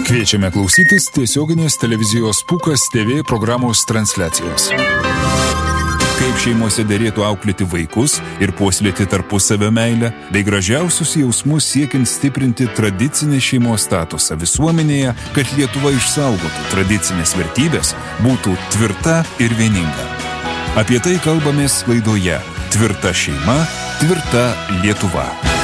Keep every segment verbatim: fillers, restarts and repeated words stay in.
Kviečiame klausytis tiesioginės televizijos Pūkas T V programos transliacijos. Kaip šeimose derėtų auklėti vaikus ir puoselėti tarpusavio meilę, bei gražiausius jausmus siekiant stiprinti tradicinį šeimos statusą visuomenėje, kad Lietuva išsaugotų tradicinės vertybės, būtų tvirta ir vieninga. Apie tai kalbamės laidoje Tvirta šeima, tvirta Lietuva.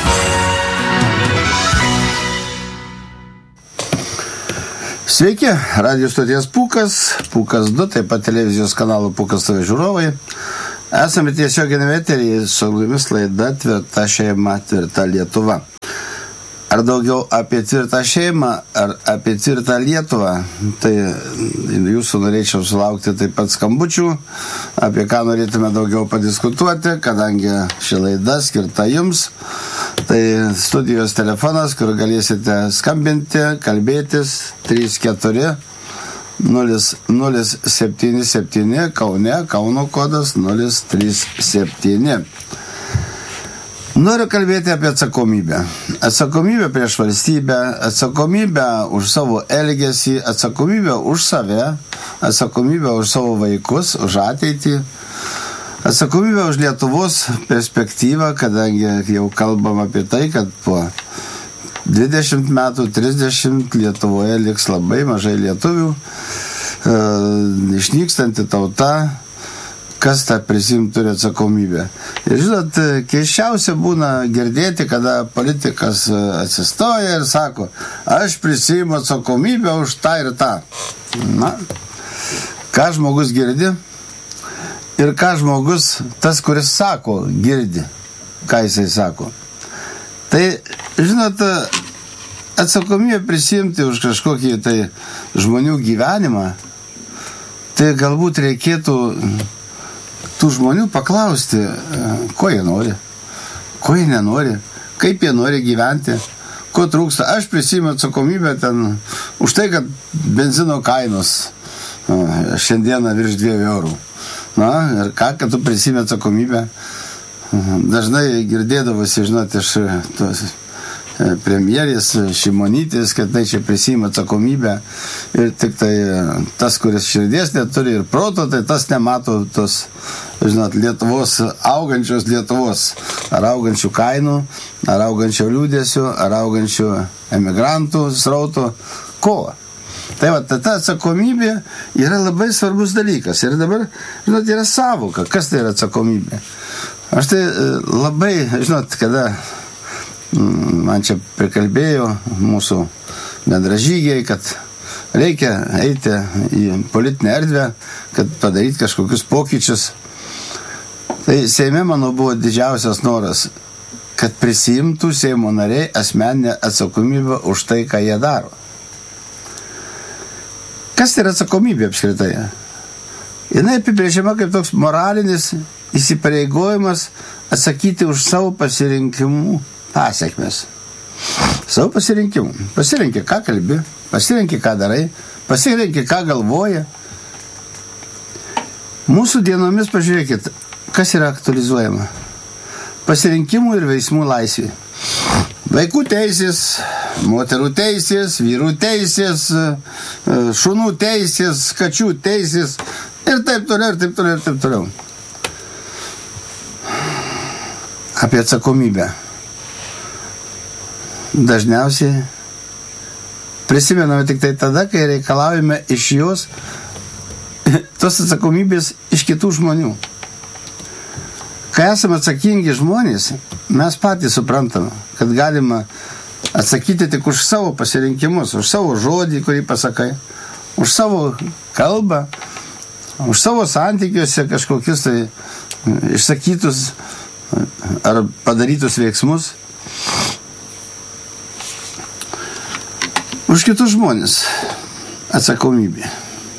Sveiki, radijo stoties Pūkas, Pūkas du, taip pat televizijos kanalo Pūkas T V žiūrovai. Esame tiesioginiame eteryje su jumis laida Tvirta šeima, tvirta Lietuva. Ar daugiau apie tvirtą šeimą, ar apie tvirtą Lietuvą, tai jūsų norėčiau sulaukti taip pat skambučių, apie ką norėtume daugiau padiskutuoti, kadangi ši laida skirta jums. Tai studijos telefonas, kur galėsite skambinti, kalbėtis, trys keturi nulis nulis septyni septyni, Kaune, Kauno kodas nulis trys septyni. Noriu kalbėti apie atsakomybę. Atsakomybę prieš valstybę, atsakomybę už savo elgesį, atsakomybę už save, atsakomybę už savo vaikus, už ateitį, atsakomybę už Lietuvos perspektyvą, kadangi jau kalbam apie tai, kad po dvidešimt metų, trisdešimt Lietuvoje liks labai mažai lietuvių, e, išnykstanti tauta. Kas tą prisimt turi atsakomybę. Ir žinot, keiščiausia būna girdėti, kada politikas atsistoja ir sako, aš prisiimu atsakomybę už tą ir tą. Na, ką žmogus girdi ir ką žmogus, tas, kuris sako, girdi, ką jisai sako. Tai, žinot, atsakomybę prisimti už kažkokį tai žmonių gyvenimą, tai galbūt reikėtų tų žmonių paklausti, ko jie nori, ko jie nenori, kaip jie nori gyventi, ko trūksta. Aš prisiimu atsakomybę ten už tai, kad benzino kainos šiandieną virš dviejų eurų. Na, ir ką, kad tu prisiimi atsakomybę? Dažnai girdėdavosi, žinot, iš tos premjerės Šimonytės, kad tai čia prisiima atsakomybę ir tik tai tas, kuris širdies neturi ir proto, tai tas nemato tos, žinot, Lietuvos, augančios Lietuvos, ar augančių kainų, ar augančio liūdėsių, ar augančių emigrantų srauto, ko? Tai va, ta atsakomybė yra labai svarbus dalykas ir dabar, žinot, yra savoka, kas tai yra atsakomybė. Aš tai labai, žinot, kada man čia prikalbėjo mūsų bendražygiai, kad reikia eiti į politinę erdvę, kad padaryti kažkokius pokyčius. Tai Seime mano buvo didžiausias noras, kad prisiimtų Seimo nariai asmeninę atsakomybę už tai, ką jie daro. Kas tai yra atsakomybė apskritai? Jinai apibrėžiama kaip toks moralinis įsipareigojimas atsakyti už savo pasirinkimų pasiekmes. Savo pasirinkimų. Pasirenki, ką kalbi, pasirenki, ką darai, pasirenki, ką galvoja. Mūsų dienomis, pažiūrėkit, kas yra aktualizuojama. Pasirinkimų ir veiksmų laisvė. Vaikų teisės, moterų teisės, vyrų teisės, šunų teisės, kačių teisės ir taip toliau, ir taip toliau, ir taip toliau. Apie atsakomybę. Dažniausiai prisimename tik tai tada, kai reikalaujame iš jos tos atsakomybės iš kitų žmonių. Kai esame atsakingi žmonės, mes patys suprantame, kad galima atsakyti tik už savo pasirinkimus, už savo žodį, kurį pasakai, už savo kalbą, už savo santykiuose kažkokius tai išsakytus ar padarytus veiksmus. Už kitus žmonės atsakomybė.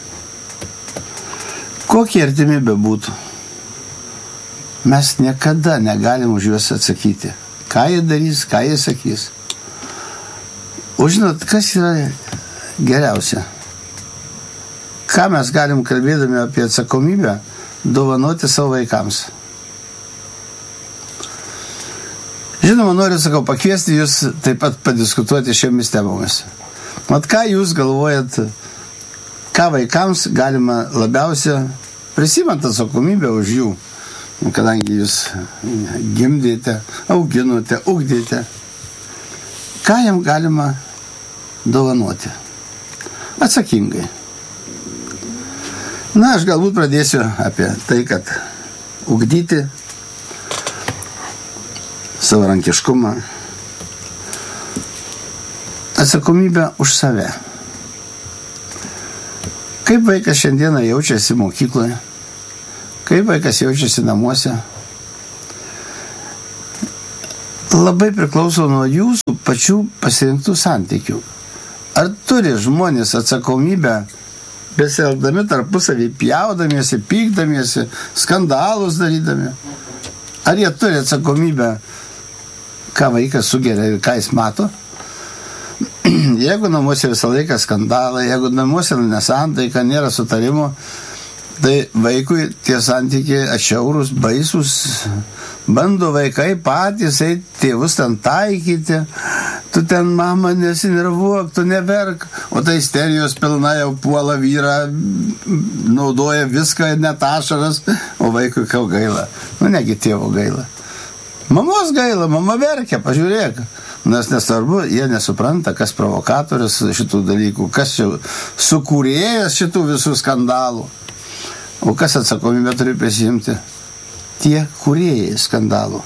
Kokie artimi bebūtų, mes niekada negalim už juos atsakyti. Ką jie darys, ką jie sakys. O žinot, kas yra geriausia? Ką mes galim kalbėdami apie atsakomybę dovanoti savo vaikams? Žinoma, noriu, sakau, pakviesti jūs taip pat padiskutuoti šiomis temomis. Mat ką jūs galvojat, ką vaikams galima labiausia prisimant atsakomybę už jų, kadangi jūs gimdėte, auginote, ugdėte, ką jam galima dovanoti? Atsakingai. Na, aš galbūt pradėsiu apie tai, kad ugdyti savarankiškumą, atsakomybę už save. Kaip vaikas šiandieną jaučiasi mokykloje, kaip vaikas jaučiasi namuose, labai priklauso nuo jūsų pačių pasirinktų santykių. Ar turi žmonės atsakomybę, besielgdami tarpusavį, pjaudamiesi, pykdamiesi, skandalus darydami? Ar jie turi atsakomybę, ką vaikas sugeria ir ką jis mato? Jeigu namuose visą laiką skandalai, jeigu namuose nesantaika, nėra sutarimo, tai vaikui tie santykiai atšiaurūs, baisus, bando vaikai patys eiti tėvus ten taikyti, tu ten mama nesinervuok, tu neverk, o tai isterijos pilna jau puola vyrą, naudoja viską, net ašaras, o vaikui kau gaila. Nu, negi tėvo gaila. Mamos gaila, mama verkia, pažiūrėk. Nes nesvarbu, jie nesupranta, kas provokatorius šitų dalykų, kas čia sukūrėjas šitų visų skandalų. O kas atsakomybę turi prisimti? Tie kūrėjai skandalų.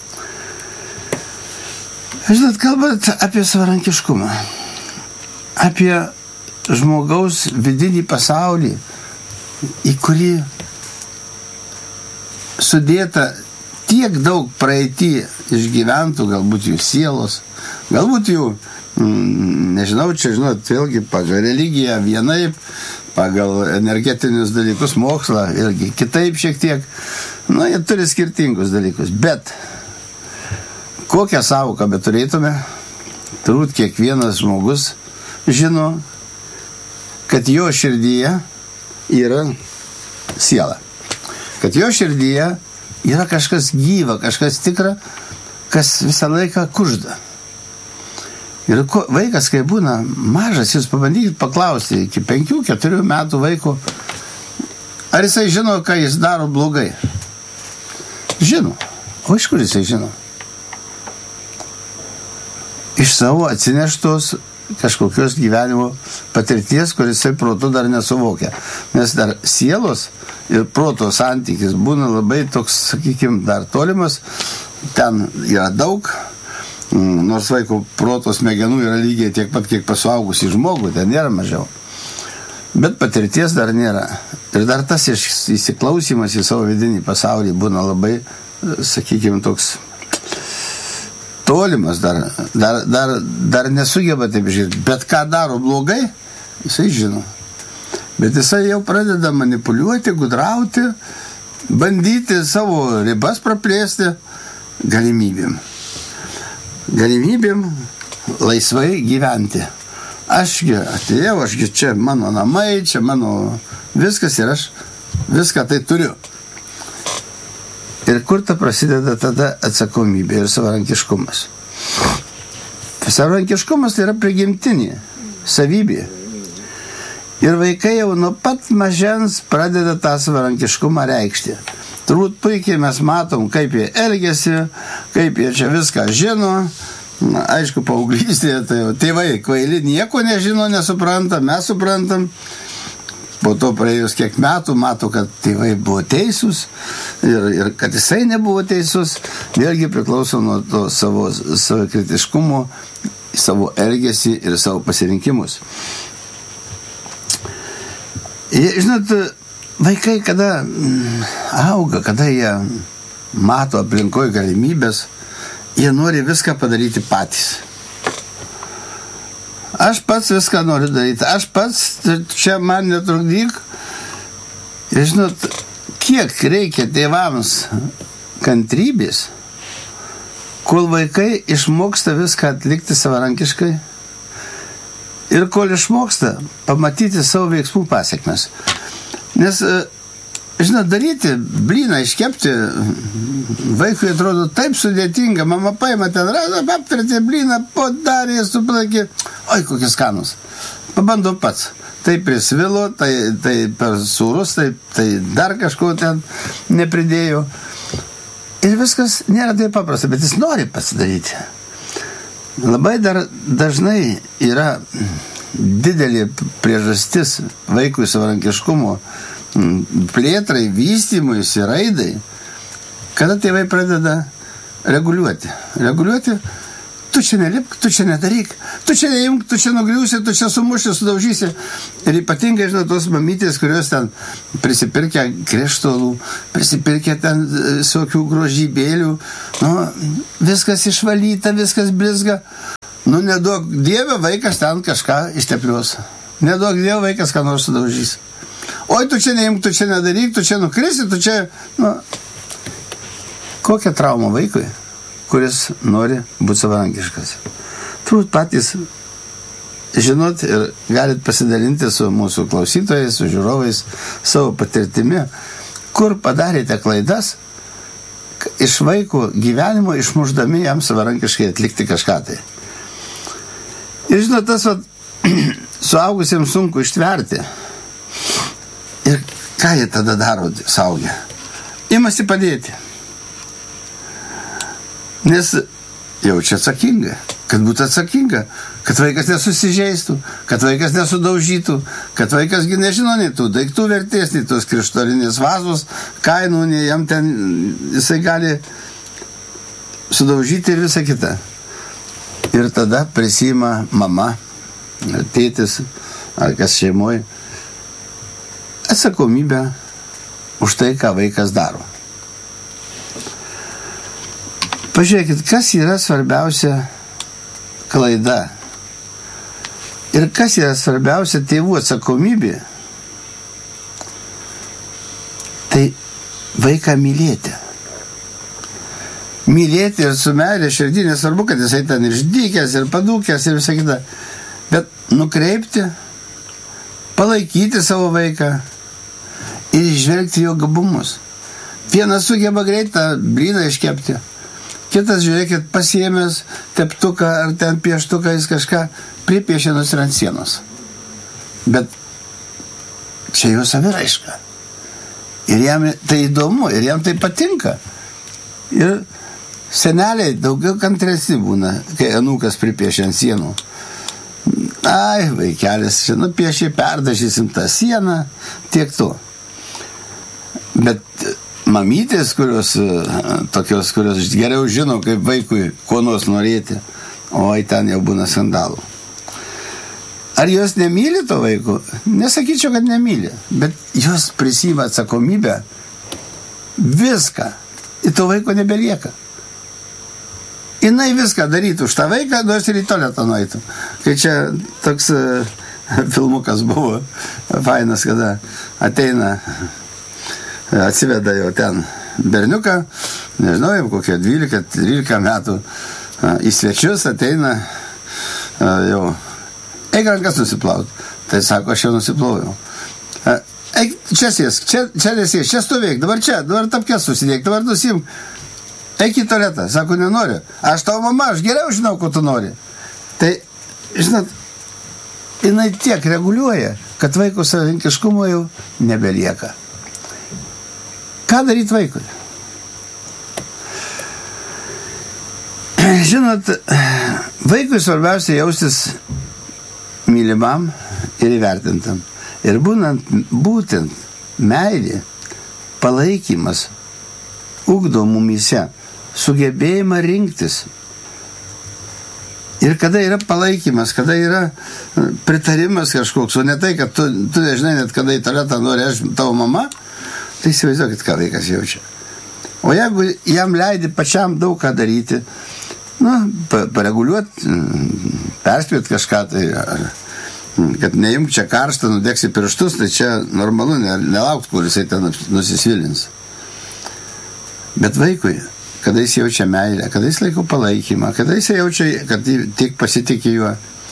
Žinot, kalbant apie savarankiškumą, apie žmogaus vidinį pasaulį, į kurį sudėta tiek daug praeitį išgyventų, galbūt jų sielos, galbūt jų, mm, nežinau, čia, žinot, vėlgi pagal religiją vienaip, pagal energetinius dalykus, mokslą, irgi kitaip šiek tiek. Na, jie turi skirtingus dalykus, bet kokią savoką beturėtume, turbūt kiekvienas žmogus žino, kad jo širdyje yra siela. Kad jo širdyje yra kažkas gyva, kažkas tikra, kas visą laiką kužda. Ir ko, vaikas, kai būna mažas, jūs pabandykit paklausti iki penkių, keturių metų vaiko, ar jisai žino, ką jis daro blogai? Žino. O iš kur jisai žino? Iš savo atsineštos kažkokios gyvenimo patirties, kuris jisai proto dar nesuvokia. Nes dar sielos ir proto santykis būna labai toks, sakykime, dar tolimas. Ten yra daug, nors vaiko proto smegenų yra lygiai tiek pat, kiek pasuaugusį žmogų, ten nėra mažiau. Bet patirties dar nėra. Ir dar tas įsiklausimas į savo vidinį pasaulį būna labai, sakykime, toks tolimas, dar, dar, dar, dar nesugeba taip žiūrėti. Bet ką daro blogai, jisai žino. Bet jisai jau pradeda manipuliuoti, gudrauti, bandyti savo ribas praplėsti galimybėm. Galimybėm laisvai gyventi. Ašgi atėjau, ašgi čia mano namai, čia mano viskas ir aš viską tai turiu. Ir kur ta prasideda tada atsakomybė ir savarankiškumas? Savarankiškumas tai yra prigimtinė savybė. Ir vaikai jau nuo pat mažens pradeda tą savarankiškumą reikšti. Turbūt puikiai mes matom, kaip jie elgiasi, kaip jie čia viską žino. Na, aišku, paauglystėje, tai jau tėvai kvaili nieko nežino, nesupranta, mes suprantam. Po to praėjus kiek metų, mato, kad tėvai buvo teisūs ir, ir kad jisai nebuvo teisus. Vėlgi priklauso nuo to savo, savo kritiškumo, savo elgesį ir savo pasirinkimus. Žinot, vaikai, kada auga, kada jie mato aplinkoje galimybės, jie nori viską padaryti patys. Aš pats viską noriu daryti, aš pats, čia man netrukdyk. Ir žinot, kiek reikia tėvams kantrybės, kol vaikai išmoksta viską atlikti savarankiškai ir kol išmoksta pamatyti savo veiksmų pasiekmes. Nes, žinot, daryti blyną, iškepti, vaikui atrodo taip sudėtinga. Mama paima ten, aptartė blyną, padarė, suplakė, oi, kokie skanus. Pabandau pats. Tai prisvilo, tai, tai per sūrus, tai, tai dar kažko ten nepridėjau. Ir viskas nėra taip paprasta, bet jis nori pasidaryti. Labai dar dažnai yra didelė priežastis vaikui savarankiškumo plėtrai, vystymuisi, raidai, kada tėvai pradeda reguliuoti. Reguliuoti, tu čia nelipk, tu čia nedaryk, tu čia neimk, tu čia nugriūsi, tu čia sumuši, sudaužysi. Ir ypatingai, žinau, tos mamytės, kurios ten prisipirkia krištolų, prisipirkia ten visokių grožybėlių, nu, viskas išvalyta, viskas blizga. Nu, neduok Dieve, vaikas ten kažką išteplios. Neduok Dieve, vaikas ką nors sudaužys. Oi, tu čia neimk, tu čia nedaryk, tu čia nukrisi, tu čia... Nu, kokia trauma vaikui, kuris nori būti savarankiškas. Turbūt patys žinot ir galit pasidalinti su mūsų klausytojais, su žiūrovais savo patirtimi, kur padarėte klaidas iš vaiko gyvenimo, išmuždami jam savarankiškai atlikti kažką tai. Ir žinot, tas vat, suaugusiems sunku ištverti. Ir ką jie tada daro suaugę? Imasi padėti. Nes jaučia atsakinga, kad būtų atsakinga, kad vaikas nesusižeistų, kad vaikas nesudaužytų, kad vaikas gi nežino nei tų daiktų vertės, nei tos krištolinės vazos kainų, nei jam ten jisai gali sudaužyti ir visą kitą. Ir tada prisima mama, tėtis, ar kas šeimoje, atsakomybę už tai, ką vaikas daro. Pažiūrėkit, kas yra svarbiausia klaida ir kas yra svarbiausia tėvų atsakomybė, tai vaiką mylėti. Mylėti ir su meilė širdį, nesvarbu, kad jisai ten išdykęs ir padūkęs ir visą kitą, bet nukreipti, palaikyti savo vaiką ir išvelgti jo gabumus. Vienas sugeba greitą blyną iškepti, kitas, žiūrėkit, pasiėmęs teptuką ar ten pieštuką, jis kažką pripiešė nus ir ant sienos. Bet čia jo saviraiška. Ir jam tai įdomu, ir jam tai patinka. Ir seneliai daugiau kantresni būna, kai anūkas pripiešė ant sienų. Ai, vaikelis, čia nupiešė, perdažysim tą sieną, tiek to. Bet mamytės, kurios, tokios, kurios geriau žino, kaip vaikui ko nors norėti, oi, ten jau būna skandalų. Ar jos nemyli to vaiko? Nesakyčiau, kad nemyli, bet jos prisima atsakomybę viską. Ir to vaiko nebelieka. Jinai viską darytų už tą vaiką, nors ir į tualetą nueitų. Kai čia toks uh, filmukas buvo fainas, kada ateina, atsiveda jau ten berniuką, nežinau, jau kokie dvylika trylika metų, uh, į svečius ateina uh, jau, eik rankas nusiplaut. Tai sako, aš jau nusiplovau. Uh, eik, čia sėsk, čia, čia nesėsk, čia stovėk, dabar čia, dabar tapkės susidėk, dabar nusimk. Eik į tualetą, sako, nenoriu. Aš tavo mama, aš geriau žinau, ko tu nori. Tai, žinot, jinai tiek reguliuoja, kad vaiko savininkiškumo jau nebelieka. Ką daryti vaikui? Žinot, vaikui svarbiausia jaustis mylimam ir įvertintam. Ir būnant, būtent meilė, palaikymas ugdo mumyse sugebėjimą rinktis. Ir kada yra palaikymas, kada yra pritarimas kažkoks, o ne tai, kad tu, tu nežinai net kada į tualetą nori aš tavo mama, tai įsivaizduokit, ką vaikas jaučia. O jeigu jam leidi pačiam daug ką daryti, nu, pareguliuoti, perspėti kažką, tai, ar, kad neimk čia karštą, nudegsi pirštus, tai čia normalu, nelaukt, kur jisai ten nusisvilins. Bet vaikui, kada jis jaučia meilę, kada jis laiko palaikymą, kada jis jaučia, kad tik pasitikė juo.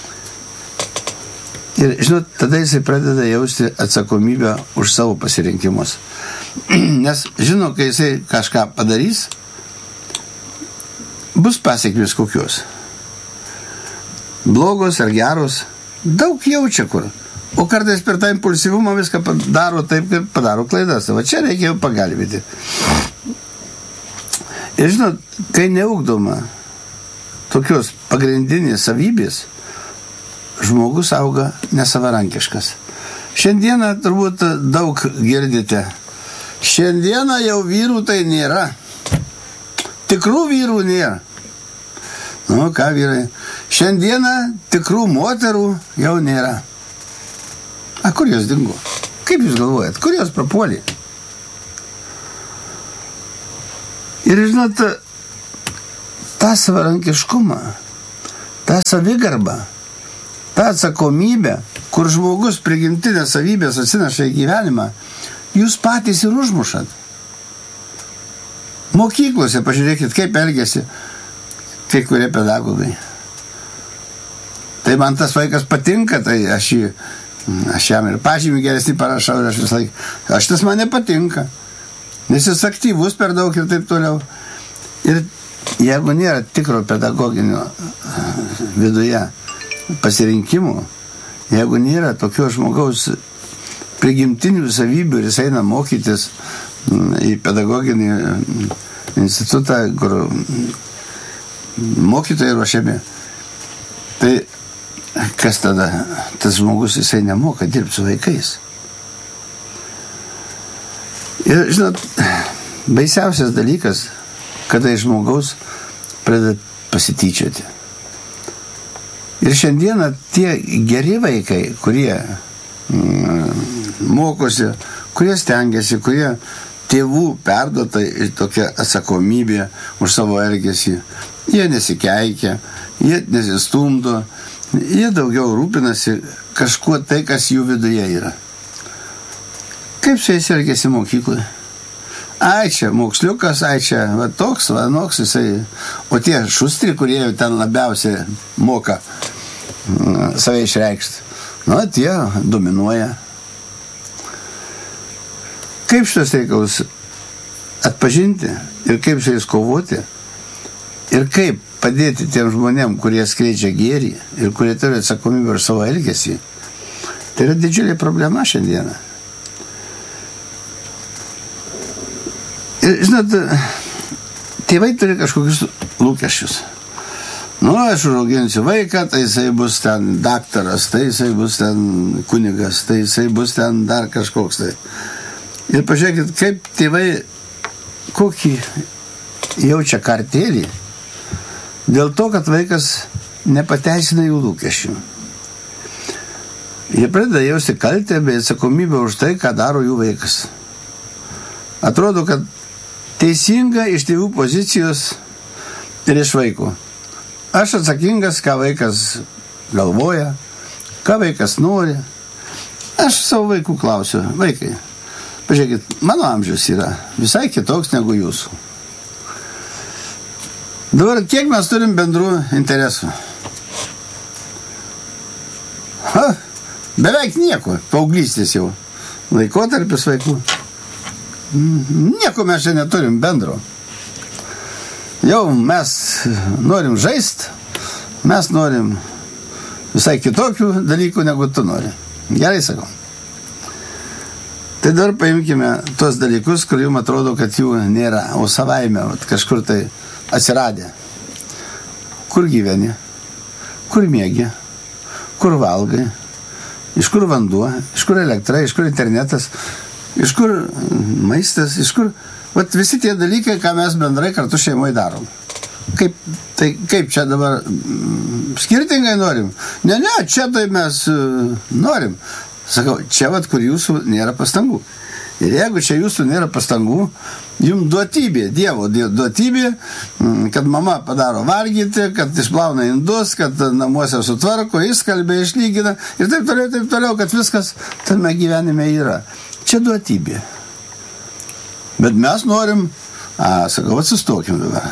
Ir, žinot, tada jisai pradeda jausti atsakomybę už savo pasirinkimus. Nes, žino, kai jisai kažką padarys, bus pasekmės kokios. blogos ar geros, daug jaučia kur. O kartais per tą impulsyvumą viską daro taip, kaip padaro klaidas. Va čia reikia pagalbėti. Ir žinot, kai neugdoma tokios pagrindinės savybės, žmogus auga nesavarankiškas. Šiandieną turbūt daug girdite. Šiandieną jau vyrų tai nėra. Tikrų vyrų nėra. Nu, ką vyrai? Šiandieną tikrų moterų jau nėra. A, kur jos dingo? Kaip jūs galvojat? Kur jos prapuolė? Ir žinot, tą savarankiškumą, tą savigarbą, tą atsakomybę, kur žmogus prigimtinės savybės atsineša į gyvenimą, jūs patys ir užmušat. Mokyklose, pažiūrėkit, kaip elgiasi kai kurie pedagogai. Tai man tas vaikas patinka, tai aš, jį, aš jam ir pažymį geresnį parašau, ir aš vis laik, aš tas man nepatinka, nes jis aktyvus per daug ir taip toliau. Ir jeigu nėra tikro pedagoginio viduje pasirinkimų, jeigu nėra tokio žmogaus prigimtinių savybių ir jis eina mokytis į pedagoginį institutą, kur mokytojai ruošiami, tai kas tada? Tas žmogus jisai nemoka dirbti su vaikais. Ir žinot, baisiausias dalykas, kada iš žmogaus pradeda pasityčioti. Ir šiandieną tie geri vaikai, kurie mm, mokosi, kurie stengiasi, kurie tėvų perduota tokia atsakomybė už savo elgesį, jie nesikeikia, jie nesistumdo, jie daugiau rūpinasi kažkuo tai, kas jų viduje yra. Kaip su jais elgėsi mokykloje? Ai čia, moksliukas, ai čia, va toks, va noks jisai. O tie šustri, kurie jau ten labiausiai moka mm, save išreikšti, nu, tie dominuoja. Kaip šitos reikalus atpažinti ir kaip su jais kovoti ir kaip padėti tiem žmonėm, kurie skleidžia gėrį ir kurie turi atsakomybę už savo elgesį, tai yra didžiulė problema šiandieną. Ir, žinot, tėvai turi kažkokius lūkesčius. Nu, aš užauginsiu vaiką, tai jisai bus ten daktaras, tai jisai bus ten kunigas, tai jisai bus ten dar kažkoks tai. Ir pažiūrėkit, kaip tėvai kokį jaučia kartėlį dėl to, kad vaikas nepateisina jų lūkesčių. Jie pradeda jausti kaltę bei atsakomybę už tai, ką daro jų vaikas. Atrodo, kad teisinga iš tėvų pozicijos ir iš vaiko. Aš atsakingas, ką vaikas galvoja, ką vaikas nori. Aš savo vaikų klausiu, vaikai, pažiūrėkit, mano amžius yra visai kitoks negu jūsų. Dabar kiek mes turim bendrų interesų? Ha, beveik nieko, paauglystės jau laikotarpis vaikų. Nieko mes čia neturim bendro. Jau mes norim žaist, mes norim visai kitokių dalykų, negu tu nori. Gerai sakau. Tai dar paimkime tuos dalykus, kur jums atrodo, kad jų nėra, o savaime kažkur tai atsiradė. Kur gyveni, kur miegi, kur valgai, iš kur vanduo, iš kur elektra, iš kur internetas, iš kur maistas, iš kur... Vat visi tie dalykai, ką mes bendrai kartu šeimoje darom. Kaip, tai, kaip čia dabar mm, skirtingai norim? Ne, ne, čia tai mes uh, norim. Sakau, čia vat, kur jūsų nėra pastangų. Ir jeigu čia jūsų nėra pastangų, jums duotybė, Dievo duotybė, kad mama padaro valgyti, kad išplauna indus, kad namuose sutvarko, išskalbė, išlygina ir taip toliau, taip toliau, kad viskas tame gyvenime yra. Čia duotybė. Bet mes norim, a, sakau, atsistokim dabar.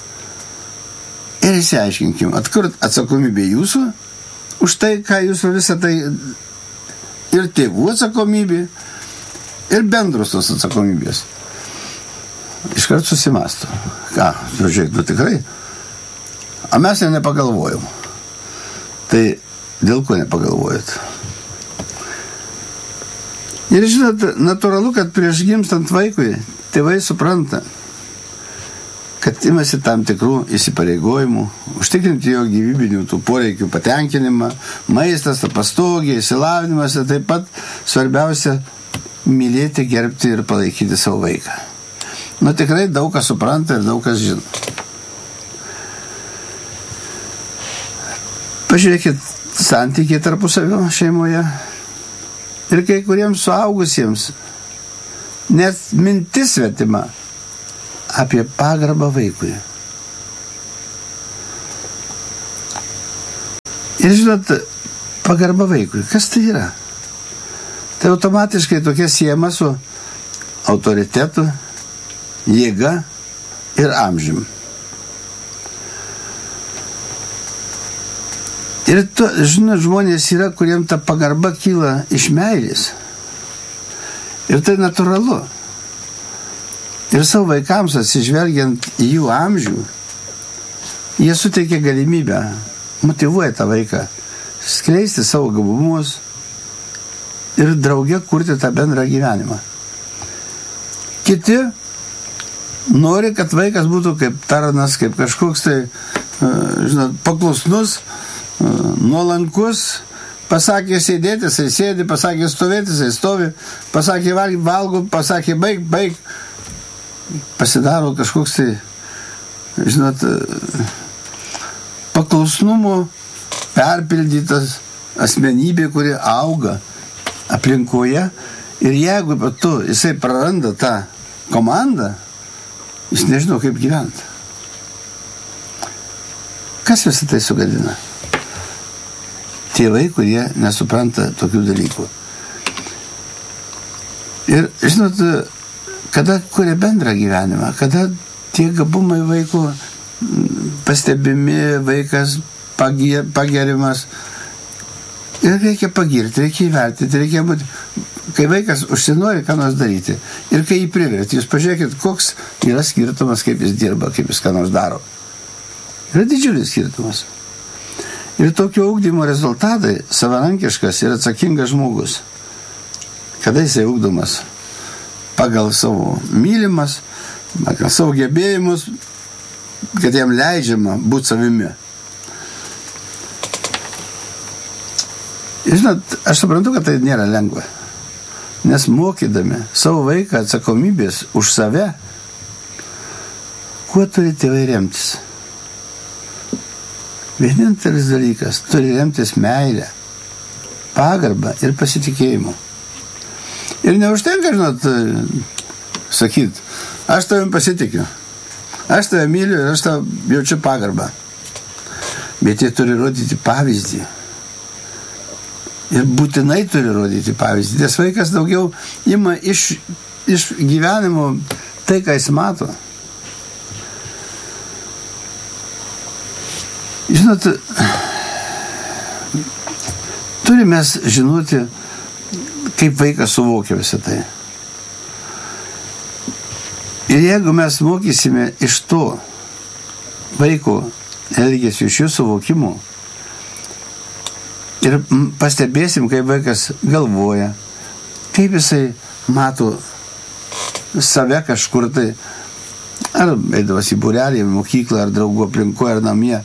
Ir išsiaiškinkim, atkur atsakomybė jūsų už tai, ką jūsų visą tai ir tėvų atsakomybė, ir bendros tos atsakomybės. Iškart susimasto. Ką, žiūrėk, tu tikrai? A mes jau nepagalvojom. Tai dėl ko nepagalvojat? Ir žinot, natūralu, kad prieš gimstant vaikui tėvai supranta, kad imasi tam tikrų įsipareigojimų, užtikrinti jo gyvybinių tų poreikių patenkinimą, maistas, pastogė, išsilavinimas ir taip pat svarbiausia mylėti, gerbti ir palaikyti savo vaiką. Nu tikrai daug kas supranta ir daug kas žino. Pažiūrėkit santykiai tarpusavio šeimoje ir kai kuriems suaugusiems net mintis svetima apie pagarbą vaikui. Ir žinot, pagarba vaikui, kas tai yra? Tai automatiškai tokia siejama su autoritetu, jėga ir amžium. Ir to, žinot, žmonės yra, kuriem ta pagarba kyla iš meilės. Ir tai natūralu. Ir savo vaikams atsižvelgiant į jų amžių, jie suteikia galimybę, motyvuoja tą vaiką, skleisti savo gabumus ir drauge kurti tą bendrą gyvenimą. Kiti nori, kad vaikas būtų kaip taranas, kaip kažkoks tai, žinot, paklusnus, nuolankus, pasakė sėdėti, jisai sėdi, pasakė stovėti, jisai stovi, pasakė valgo, pasakė baig, baig, pasidaro kažkoks tai, žinot, paklusnumo perpildytas asmenybė, kuri auga aplinkoje ir jeigu tu jisai praranda tą komandą, jis nežino, kaip gyventi. Kas visą tai sugadina? Tėvai, kurie nesupranta tokių dalykų. Ir, žinot, kada kuria bendrą gyvenimą, kada tie gabumai vaiko pastebimi, vaikas pagerimas, ir reikia pagirti, reikia įvertinti, reikia būti, kai vaikas užsinori ką nors daryti, ir kai jį priverti, jūs pažiūrėkit, koks yra skirtumas, kaip jis dirba, kaip jis ką nors daro. Yra didžiulis skirtumas. Ir tokio ugdymo rezultatai savarankiškas ir atsakingas žmogus, kada jisai ugdomas pagal savo mylimas, pagal savo gebėjimus, kad jam leidžiama būti savimi. Ir žinot, aš suprantu, kad tai nėra lengva, nes mokydami savo vaiką atsakomybės už save, kuo turi tėvai remtis? Vienintelis dalykas, turi remtis meilę, pagarbą ir pasitikėjimu. Ir neužtenka, žinot, sakyt, aš tavim pasitikiu, aš tave myliu ir aš tave jaučiu pagarbą. Bet jie turi rodyti pavyzdį. Ir būtinai turi rodyti pavyzdį. Nes vaikas daugiau ima iš, iš gyvenimo tai, ką jis mato. Žinot, turime žinoti, kaip vaikas suvokia visą tai. Ir jeigu mes mokysime iš to vaiko elgesio, iš jų suvokimų, ir pastebėsim, kaip vaikas galvoja, kaip jisai mato save kažkur tai, ar eidamas į būrelį, į mokyklą, ar draugų aplinkoje, ar namie.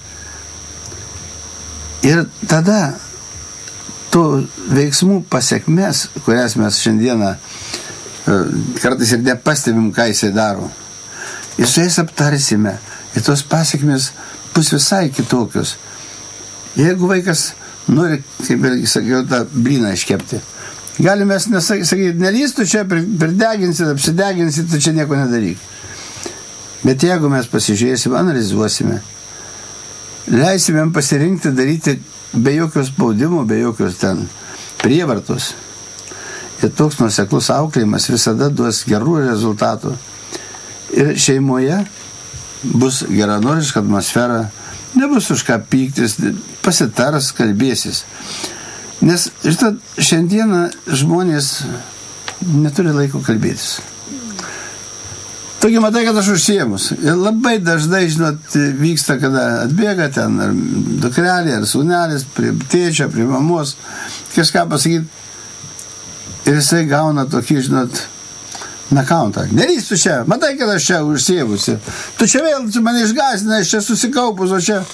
Ir tada tų veiksmų pasekmes, kurias mes šiandieną kartais ir nepastebim, ką jisai daro, ir su jais aptarsime, ir tos pasekmės bus visai kitokios. Jeigu vaikas nori, kaip ir sakiau, tą blyną iškepti, galime nesakyti, nelystų čia, prideginsit, apsideginsit, tu čia nieko nedaryk. Bet jeigu mes pasižiūrėsim, analizuosime, leisime jam pasirinkti daryti be jokios spaudimo, be jokios ten prievartos. Ir toks nuoseklus auklėjimas visada duos gerų rezultatų. Ir šeimoje bus geranoriška atmosfera, nebus už ką pyktis, pasitars, kalbėsis. Nes, žinot, šiandieną žmonės neturi laiko kalbėtis. Togi matai, kad aš užsiemus. Ir labai dažnai, žinot, vyksta, kada atbėga ten ar dukrelė, ar sūnelis, prie tėčio, prie mamos, kažką pasakyti. Ir jisai gauna tokį, žinot, nakauntą. Nelys tu čia, matai, kad aš čia užsiemusi. Tu čia vėl, tu mane išgąsdina, aš čia susikaupus, o čia...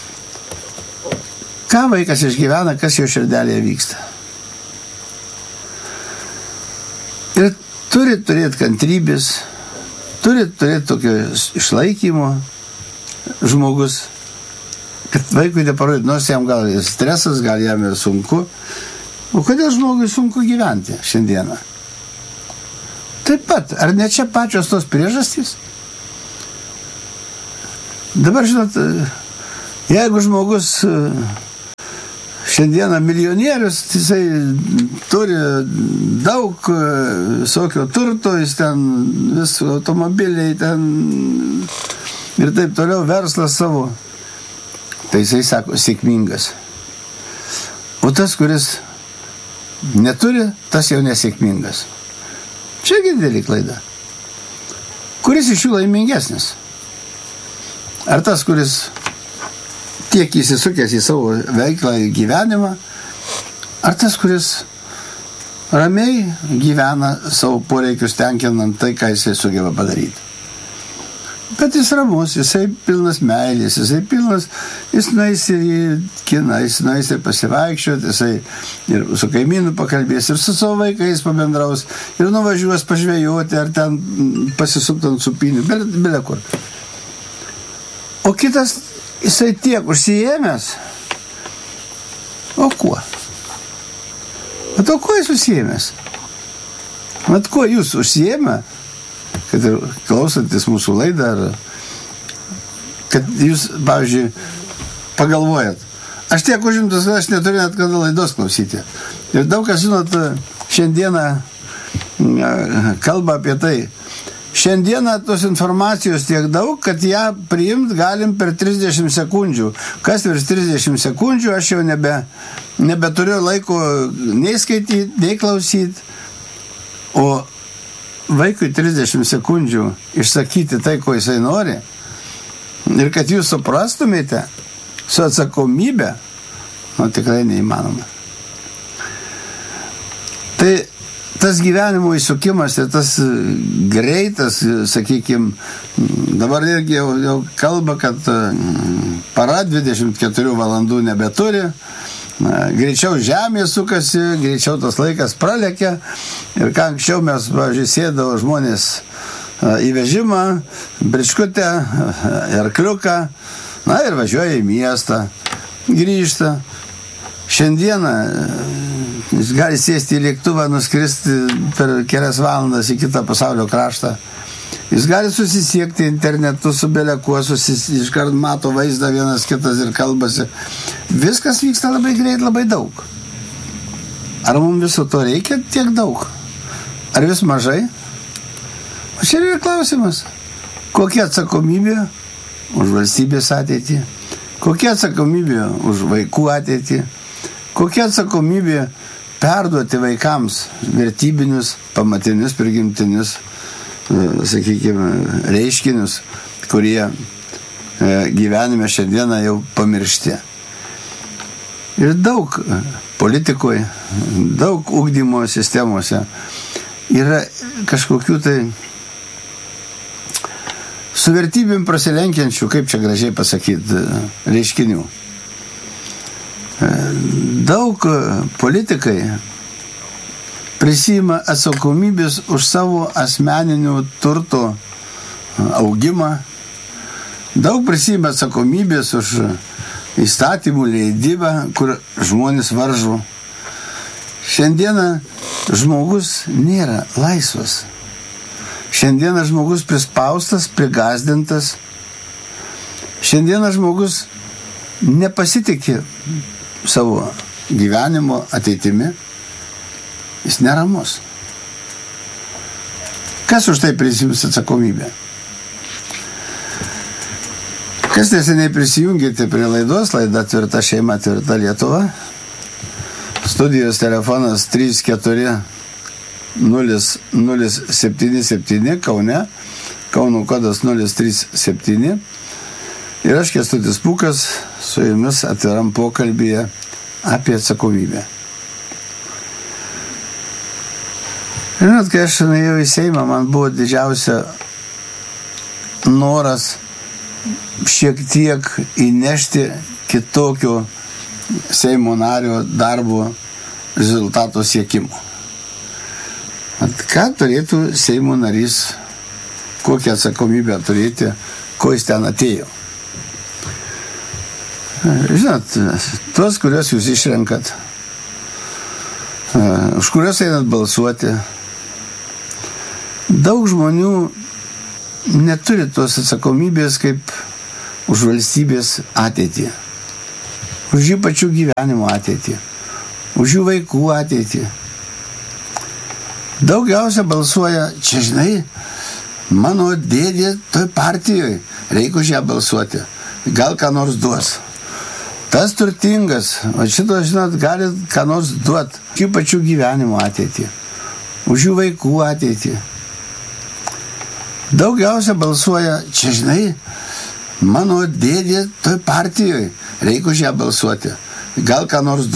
Ką vaikas išgyvena, kas jo širdelėje vyksta. Ir turi turėti kantrybės, turi turėti tokio išlaikymo žmogus, kad vaikui neparodyti, nors jam gal ir stresas, gal jam ir sunku. O kodėl žmogui sunku gyventi šiandieną? Taip pat, ar ne čia pačios tos priežastys? Dabar, žinot, jeigu žmogus šiandieną milijonierius, jisai turi daug visokio turto, jis ten vis automobiliai ten ir taip toliau, verslas savo. Tai jisai sako, sėkmingas. O tas, kuris neturi, tas jau nesėkmingas. Čia didelė klaida. Kuris iš jų laimingesnis? Ar tas, kuris tiek įsisukęs į savo veiklą ir gyvenimą, ar tas, kuris ramiai gyvena savo poreikius tenkinant tai, ką jisai sugeba padaryti. Bet jis ramus, jisai pilnas meilės, jisai pilnas, jis nueis į kiną, jis nueis ir pasivaikščioti, jisai ir su kaimynu pakalbės, ir su savo vaikais pabendraus, ir nuvažiuos pažvejoti, ar ten pasisukti ant supinių, bele kur. O kitas, jisai tiek užsiėmęs, o kuo? Bet o kuo jis užsiėmęs? Mat, kuo jūs užsiėmę, kad ir klausantis mūsų laidą, ar kad jūs, pavyzdžiui, pagalvojat, aš tiek užimtas, kad aš neturiu net kada laidos klausyti. Ir daug kas, žinot, šiandieną kalba apie tai. Šiandieną tos informacijos tiek daug, kad ją priimt galim per trisdešimt sekundžių. Kas virš trisdešimt sekundžių, aš jau nebe, nebeturiu laiko nei skaityti, nei klausyti. O vaikui trisdešimt sekundžių išsakyti tai, ko jisai nori, ir kad jūs suprastumėte su atsakomybė, nu tikrai neįmanoma. Tai tas gyvenimo įsukimas ir tas greitas, sakykime, dabar irgi jau, jau kalba, kad para dvidešimt keturių valandų nebeturi, greičiau žemė sukasi, greičiau tas laikas pralekia ir ką anksčiau mes, pavyzdžiui, sėdavo žmonės į vežimą, bričkutę, arkliuką, na ir važiuoja į miestą, grįžta. Šiandieną jis gali sėsti į lėktuvą, nuskristi per kelias valandas į kitą pasaulio kraštą. Jis gali susisiekti internetu su belekuo, susis, iškart mato vaizdą vienas kitas ir kalbasi. Viskas vyksta labai greit, labai daug. Ar mums viso to reikia tiek daug? Ar vis mažai? O čia yra klausimas. Kokia atsakomybė už valstybės ateitį? Kokia atsakomybė už vaikų ateitį? Kokia atsakomybė perduoti vaikams vertybinius, pamatinius, prigimtinius, sakykime, reiškinius, kurie gyvenime šiandieną jau pamiršti. Ir daug politikoje, daug ugdymo sistemose yra kažkokių tai su vertybėm prasilenkiančių, kaip čia gražiai pasakyti, reiškinių. Daug politikai prisima atsakomybės už savo asmeninių turto augimą, daug prisima atsakomybės už įstatymų leidybą, kur žmonės varžo. Šiandieną žmogus nėra laisvas. Šiandieną žmogus prispaustas, prigazdintas. Šiandieną žmogus nepasitikė savo gyvenimo ateitimi, jis neramus. Kas už tai prisiims atsakomybę? Kas neseniai prisijungėte prie laidos, laida Tvirta šeima, tvirta Lietuva. Studijos telefonas trys keturi nulis nulis septyni septyni Kaune, Kauno kodas nulis trys septyni. Ir aš Kęstutis Pūkas su jumis atviram pokalbyje apie atsakomybę. Žinot, kai aš nuėjau į Seimą, man buvo didžiausia noras šiek tiek įnešti kitokio Seimo nario darbo rezultato siekimo. At ką turėtų Seimo narys, kokią atsakomybę turėti, ko jis ten atėjo. Žinot, tuos, kuriuos jūs išrenkat, už kuriuos einat balsuoti, daug žmonių neturi tos atsakomybės kaip už valstybės ateitį, už jų pačių gyvenimo ateitį, už jų vaikų ateitį. Daugiausia balsuoja, čia žinai, mano dėdė toj partijoje, reikia už ją balsuoti, gal ką nors duos. Tas turtingas, o šito, žinot, gali ką nors duot, jų pačių gyvenimo ateitį, už jų vaikų ateitį. Daugiausia balsuoja, čia žinai, mano dėdė toj partijoje, reikia už ją balsuoti, gal ką nors duot.